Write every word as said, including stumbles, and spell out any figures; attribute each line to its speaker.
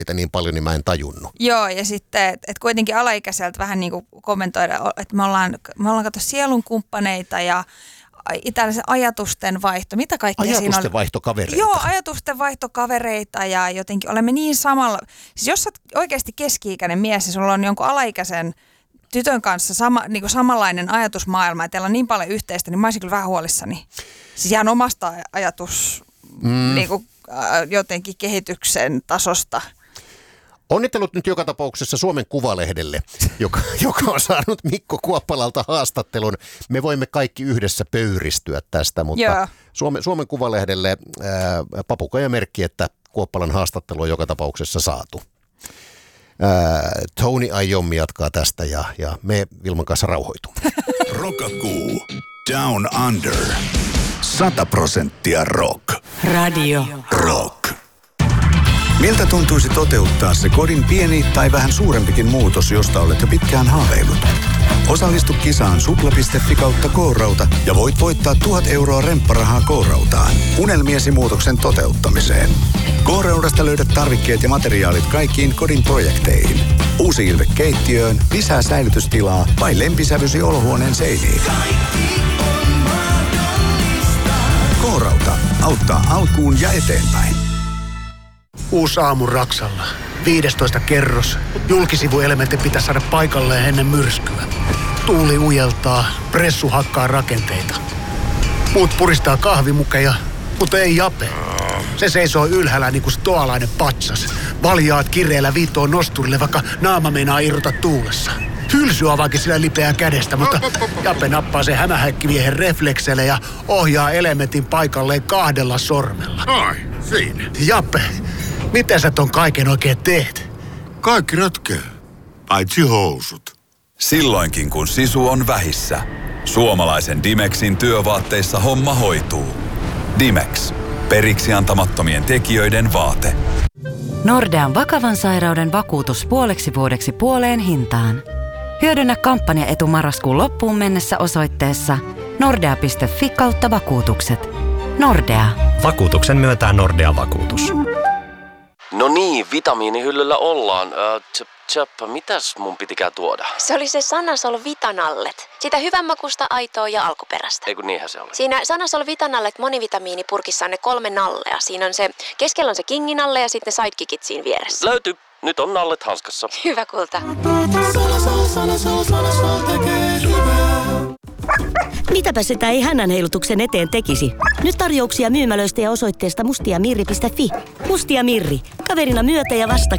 Speaker 1: sitä niin paljon, niin mä en tajunnut.
Speaker 2: Joo, ja sitten, että et kuitenkin alaikäiseltä vähän niin kuin kommentoida, että me ollaan, me ollaan kato sielun kumppaneita ja tällaisen ajatusten vaihto. Mitä kaikkea siinä on?
Speaker 1: Ajatusten vaihtokavereita.
Speaker 2: Joo, ajatusten vaihtokavereita ja jotenkin olemme niin samalla. Siis jos sä oot oikeasti keski-ikäinen mies ja sulla on jonkun alaikäisen tytön kanssa sama, niin kuin samanlainen ajatusmaailma ja teillä on niin paljon yhteistä, niin mä olisin kyllä vähän huolissani. Siis ihan omasta ajatus mm. niin kuin, äh, jotenkin kehityksen tasosta.
Speaker 1: Onnittelut nyt joka tapauksessa Suomen Kuvalehdelle, joka, joka on saanut Mikko Kuoppalalta haastattelun. Me voimme kaikki yhdessä pöyristyä tästä, mutta Suomen, Suomen Kuvalehdelle ää, papukajamerkki, että Kuoppalan haastattelu on joka tapauksessa saatu. Ää, Tony Iommi jatkaa tästä ja, ja me Vilman kanssa rauhoitumme.
Speaker 3: Rockakuu. Down Under. Sata prosenttia rock.
Speaker 4: Radio.
Speaker 3: Rock. Miltä tuntuisi toteuttaa se kodin pieni tai vähän suurempikin muutos, josta olet jo pitkään haaveillut? Osallistu kisaan supla piste fi kautta K-rauta ja voit voittaa tuhat euroa rempparahaa K-rautaan unelmiesi muutoksen toteuttamiseen. K-raudasta löydät tarvikkeet ja materiaalit kaikkiin kodin projekteihin. Uusi ilme keittiöön, lisää säilytystilaa vai lempisävysi olohuoneen seiniin. K-rauta auttaa alkuun ja eteenpäin.
Speaker 5: Uusi aamu Raksalla. viidestoista kerros. Julkisivuelementin pitäisi saada paikalleen ennen myrskyä. Tuuli ujeltaa, pressu hakkaa rakenteita. Muut puristaa kahvimukeja, mutta ei Jape. Se seisoo ylhäällä niin kuin stoalainen patsas. Valjaat kireellä viittoo nosturille, vaikka naama meinaa irrota tuulessa. Hylsy avaakin sillä lipeää kädestä, mutta Jape nappaa sen hämähäkkiviehen reflekseille ja ohjaa elementin paikalleen kahdella sormella.
Speaker 6: Ai, siinä.
Speaker 5: Jape, mitä sä ton kaiken oikein teet?
Speaker 6: Kaikki ratkee, paitsi housut.
Speaker 3: Silloinkin kun sisu on vähissä, suomalaisen Dimexin työvaatteissa homma hoituu. Dimex. Periksi antamattomien tekijöiden vaate.
Speaker 4: Nordean vakavan sairauden vakuutus puoleksi vuodeksi puoleen hintaan. Hyödynnä kampanjaetu marraskuun loppuun mennessä osoitteessa nordea piste fi kautta vakuutukset. Nordea.
Speaker 7: Vakuutuksen myöntää Nordea Vakuutus.
Speaker 8: No niin, vitamiinihyllyllä ollaan. Äh, tjöp, tjöp, mitäs mun pitikään tuoda?
Speaker 9: Se oli se Sanasol Vitanallet. Sitä hyvänmakuista, aitoa ja alkuperäistä.
Speaker 8: Ei kun niinhän se oli.
Speaker 9: Siinä Sanasol Vitanallet monivitamiinipurkissa on ne kolme nallea. Siinä on se, keskellä on se kinginalle ja sitten ne sidekickit siinä vieressä.
Speaker 8: Löytyy. Nyt on nallet hanskassa.
Speaker 9: Hyvä kulta.
Speaker 10: Mitäpä sitä ei hännän heilutuksen eteen tekisi? Nyt tarjouksia myymälöistä ja osoitteesta mustiamirri piste fi. Mustia Mirri. Kaverina myötä ja vasta